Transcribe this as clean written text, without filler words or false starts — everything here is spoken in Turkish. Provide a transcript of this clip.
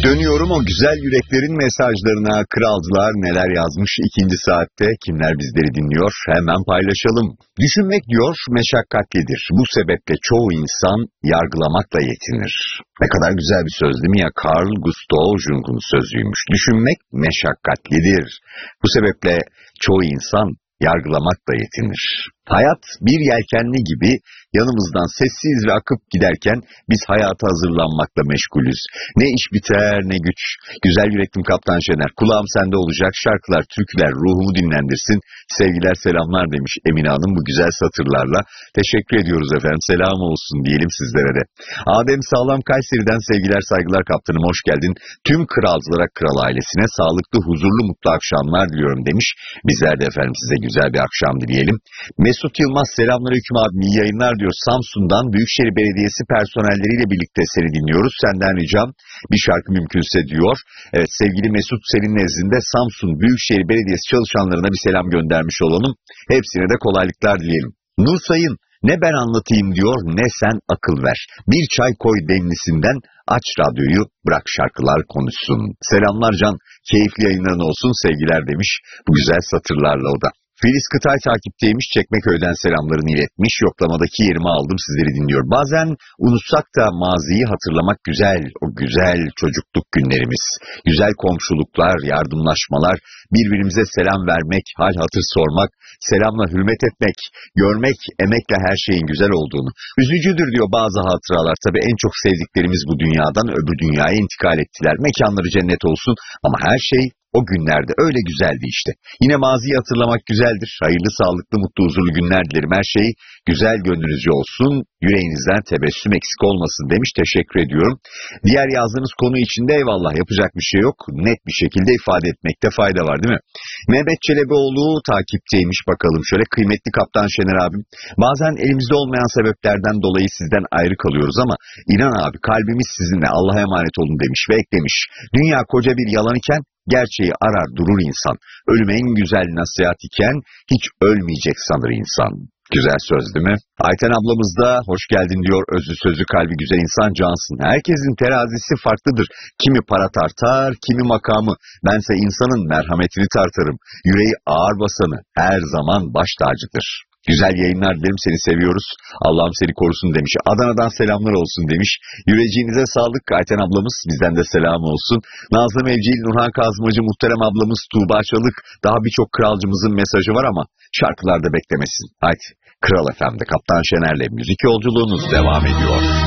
Dönüyorum o güzel yüreklerin mesajlarına. Kralcılar neler yazmış ikinci saatte, kimler bizleri dinliyor, hemen paylaşalım. Düşünmek diyor meşakkatlidir. Bu sebeple çoğu insan yargılamakla yetinir. Ne kadar güzel bir söz değil mi ya? Carl Gustav Jung'un sözüymüş. Düşünmek meşakkatlidir. Bu sebeple çoğu insan yargılamakla yetinir. Hayat bir yelkenli gibi yanımızdan sessiz ve akıp giderken biz hayata hazırlanmakla meşgulüz. Ne iş biter ne güç. Güzel yüreklim Kaptan Şener. Kulağım sende olacak. Şarkılar, türküler ruhumu dinlendirsin. Sevgiler, selamlar demiş Emine Hanım bu güzel satırlarla. Teşekkür ediyoruz efendim. Selam olsun diyelim sizlere de. Adem Sağlam Kayseri'den sevgiler, saygılar kaptanım. Hoş geldin. Tüm kralcılara, kral ailesine sağlıklı, huzurlu, mutlu akşamlar diliyorum demiş. Bizler de efendim size güzel bir akşam dileyelim. Mesut Yılmaz selamünaleyküm abim, iyi yayınlar diyor. Samsun'dan Büyükşehir Belediyesi personelleriyle birlikte seni dinliyoruz. Senden ricam bir şarkı mümkünse diyor. Evet sevgili Mesut, senin nezdinde Samsun Büyükşehir Belediyesi çalışanlarına bir selam göndermiş olalım. Hepsine de kolaylıklar dileyelim. Nur Sayın ne ben anlatayım diyor ne sen akıl ver. Bir çay koy demlisinden aç radyoyu bırak şarkılar konuşsun. Selamlar Can, keyifli yayınların olsun sevgiler demiş bu güzel satırlarla o da. Filiz Kıtay takipteymiş, Çekmeköy'den selamlarını iletmiş, yoklamadaki yerimi aldım sizleri dinliyor. Bazen unutsak da maziyi hatırlamak güzel, o güzel çocukluk günlerimiz, güzel komşuluklar, yardımlaşmalar, birbirimize selam vermek, hal hatır sormak, selamla hürmet etmek, görmek, emekle her şeyin güzel olduğunu. Üzücüdür diyor bazı hatıralar, tabii en çok sevdiklerimiz bu dünyadan öbür dünyaya intikal ettiler, mekanları cennet olsun ama her şey o günlerde öyle güzeldi işte. Yine maziyi hatırlamak güzeldir. Hayırlı, sağlıklı, mutlu, huzurlu günler dilerim. Her şey güzel gönlünüzce olsun. Yüreğinizden tebessüm eksik olmasın demiş. Teşekkür ediyorum. Diğer yazdığınız konu içinde eyvallah yapacak bir şey yok. Net bir şekilde ifade etmekte fayda var değil mi? Mehmet Çelebioğlu takipteymiş bakalım. Şöyle kıymetli Kaptan Şener abim. Bazen elimizde olmayan sebeplerden dolayı sizden ayrı kalıyoruz ama inan abi kalbimiz sizinle, Allah'a emanet olun demiş ve eklemiş. Dünya koca bir yalan iken gerçeği arar durur insan. Ölüm en güzel nasihat iken hiç ölmeyecek sanır insan. Güzel söz değil mi? Ayten ablamız da hoş geldin diyor. Özlü sözlü kalbi güzel insan cansın. Herkesin terazisi farklıdır. Kimi para tartar, kimi makamı. Bense insanın merhametini tartarım. Yüreği ağır basanı her zaman baş tacıdır. Güzel yayınlar dilerim, seni seviyoruz. Allah'ım seni korusun demiş. Adana'dan selamlar olsun demiş. Yüreğinize sağlık Ayten ablamız, bizden de selam olsun. Nazlı Mevcil, Nurhan Kazmacı, muhterem ablamız Tuğba Çalık. Daha birçok kralcımızın mesajı var ama şarkılarda beklemesin. Haydi Kral FM'de Kaptan Şener'le müzik yolculuğunuz devam ediyor.